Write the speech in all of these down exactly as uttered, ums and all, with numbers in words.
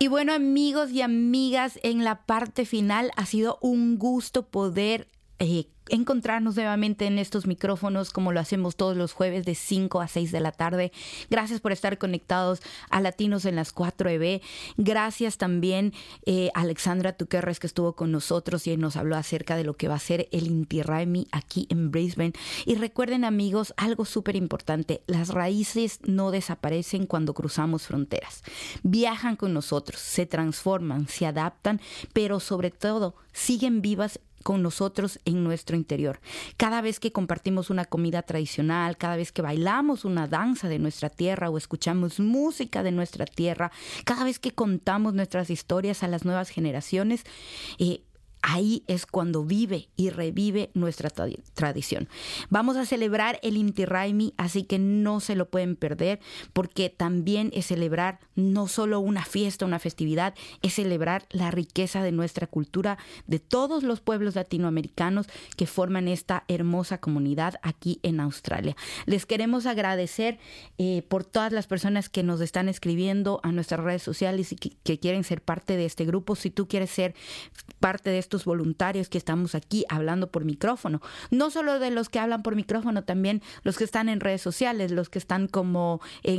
Y bueno, amigos y amigas, en la parte final ha sido un gusto poder eh, encontrarnos nuevamente en estos micrófonos como lo hacemos todos los jueves de cinco a seis de la tarde. Gracias por estar conectados a Latinos en las cuatro E B. Gracias también eh, a Alexandra Tuquerres, que estuvo con nosotros y nos habló acerca de lo que va a ser el Inti Raymi aquí en Brisbane. Y recuerden, amigos, algo súper importante: las raíces no desaparecen cuando cruzamos fronteras. Viajan con nosotros, se transforman, se adaptan, pero sobre todo siguen vivas con nosotros en nuestro interior. Cada vez que compartimos una comida tradicional, cada vez que bailamos una danza de nuestra tierra o escuchamos música de nuestra tierra, cada vez que contamos nuestras historias a las nuevas generaciones, eh, ahí es cuando vive y revive nuestra tra- tradición. Vamos a celebrar el Inti Raymi, así que no se lo pueden perder, porque también es celebrar no solo una fiesta, una festividad, es celebrar la riqueza de nuestra cultura, de todos los pueblos latinoamericanos que forman esta hermosa comunidad aquí en Australia. Les queremos agradecer eh, por todas las personas que nos están escribiendo a nuestras redes sociales y que, que quieren ser parte de este grupo. Si tú quieres ser parte de estos voluntarios que estamos aquí hablando por micrófono, no solo de los que hablan por micrófono, también los que están en redes sociales, los que están como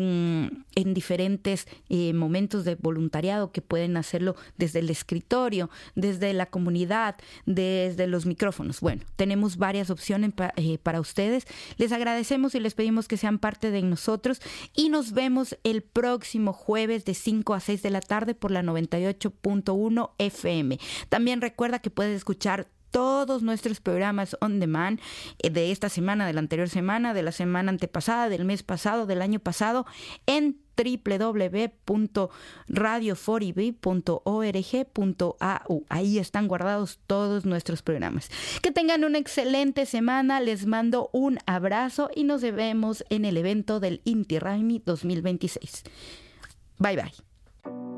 en, en diferentes eh, momentos de voluntariado, que pueden hacerlo desde el escritorio, desde la comunidad, desde los micrófonos. Bueno, tenemos varias opciones pa, eh, para ustedes. Les agradecemos y les pedimos que sean parte de nosotros y nos vemos el próximo jueves de cinco a seis de la tarde por la noventa y ocho punto uno F M. También recuerda que puedes escuchar todos nuestros programas on demand de esta semana, de la anterior semana, de la semana antepasada, del mes pasado, del año pasado, en doble u doble u doble u punto radio cuatro e b punto org punto a u. Ahí están guardados todos nuestros programas. Que tengan una excelente semana. Les mando un abrazo y nos vemos en el evento del Inti Raymi dos mil veintiséis. Bye bye.